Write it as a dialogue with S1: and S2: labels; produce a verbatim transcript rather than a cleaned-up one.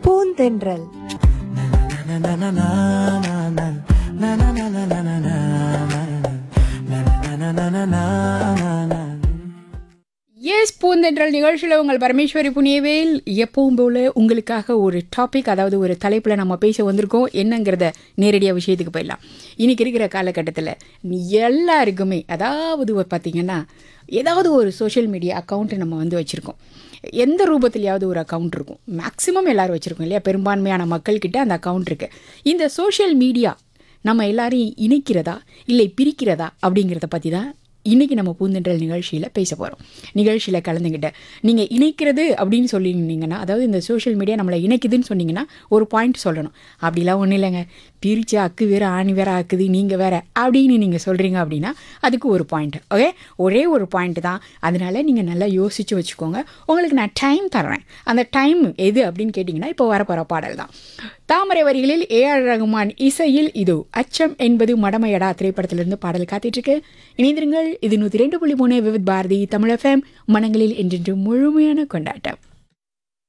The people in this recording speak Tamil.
S1: பூந்தென்றல்.
S2: எஸ், பூந்தென்றல் நிகழ்ச்சியில் உங்கள் பரமேஸ்வரி புனியவேல் எப்பவும் போல உங்களுக்காக ஒரு டாபிக், அதாவது ஒரு தலைப்பில் நம்ம பேச வந்திருக்கோம். என்னங்கிறத நேரடியாக விஷயத்துக்கு போயிடலாம். இன்றைக்கி இருக்கிற காலகட்டத்தில் எல்லாருக்குமே, அதாவது பார்த்திங்கன்னா, ஏதாவது ஒரு சோஷியல் மீடியா அக்கௌண்ட்டு நம்ம வந்து வச்சுருக்கோம். எந்த ரூபத்துலையாவது ஒரு அக்கௌண்ட் இருக்கும். மேக்ஸிமம் எல்லோரும் வச்சுருக்கோம் இல்லையா? பெரும்பான்மையான மக்கள்கிட்ட அந்த அக்கௌண்ட் இருக்குது. இந்த சோஷியல் மீடியா நம்ம எல்லாரையும் இணைக்கிறதா இல்லை பிரிக்கிறதா அப்படிங்கிறத பற்றி தான் இன்றைக்கி நம்ம பூந்தென்றல் நிகழ்ச்சியில் பேச போகிறோம். நிகழ்ச்சியில் கலந்துக்கிட்ட நீங்கள் இணைக்கிறது அப்படின்னு சொல்லியிருந்தீங்கன்னா, அதாவது இந்த சோஷியல் மீடியா நம்மளை இணைக்குதுன்னு சொன்னீங்கன்னா ஒரு பாயிண்ட் சொல்லணும். அப்படிலாம் ஒன்றும் இல்லைங்க, பிரித்து அக்கு வேறு ஆணி வேறு ஆக்குது நீங்கள் வேறு அப்படின்னு நீங்கள் சொல்கிறீங்க அப்படின்னா அதுக்கு ஒரு பாயிண்ட். ஓகே, ஒரே ஒரு பாயிண்ட் தான். அதனால் நீங்கள் நல்லா யோசித்து வச்சுக்கோங்க. உங்களுக்கு நான் டைம் தர்றேன். அந்த டைம் எது அப்படின்னு கேட்டிங்கன்னா இப்போ வரப்போகிற பாடல் தான். தாமரை வரிகளில் ஏ ஆர் ரகுமான் இசையில் இதோ அச்சம் என்பது மடமையடா திரைப்படத்திலிருந்து பாடல் காத்திட்டுருக்கு. இணைந்திருங்கள். இது நூற்றி ரெண்டு புள்ளி மூணு விவித் பாரதி தமிழ் எஃப்எம், மனங்களில் என்றென்று முழுமையான கொண்டாட்டம்.